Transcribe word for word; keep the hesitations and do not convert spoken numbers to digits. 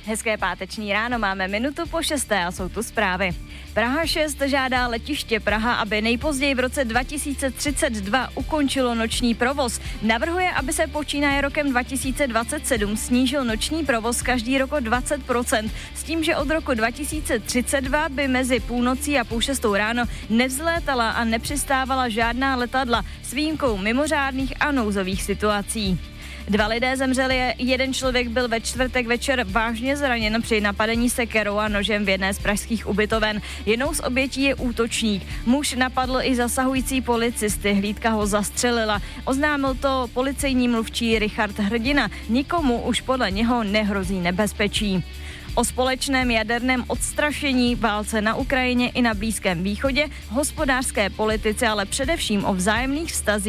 Hezké páteční ráno, máme minutu po šesté a jsou tu zprávy. Praha šest žádá letiště Praha, aby nejpozději v roce dva tisíce třicet dva ukončilo noční provoz. Navrhuje, aby se počínaje rokem dva tisíce dvacet sedm snížil noční provoz každý rok o dvacet procent, s tím, že od roku dva tisíce třicet dva by mezi půlnocí a půl šestou ráno nevzlétala a nepřistávala žádná letadla s výjimkou mimořádných a nouzových situací. Dva lidé zemřeli, jeden člověk byl ve čtvrtek večer vážně zraněn při napadení sekerou a nožem v jedné z pražských ubytoven. Jednou z obětí je útočník. Muž napadl i zasahující policisty, hlídka ho zastřelila. Oznámil to policejní mluvčí Richard Hrdina. Nikomu už podle něho nehrozí nebezpečí. O společném jaderném odstrašení, válce na Ukrajině i na Blízkém východě, hospodářské politice, ale především o vzájemných vztazích